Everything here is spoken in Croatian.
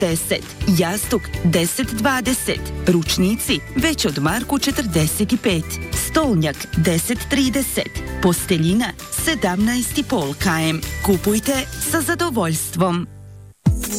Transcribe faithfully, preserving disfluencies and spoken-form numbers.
deset, jastuk deset dvadeset, ručnici već od marku četrdeset pet, stolnjak deset trideset, posteljina sedamnaest i pol km. Kupujte sa zadovoljstvom.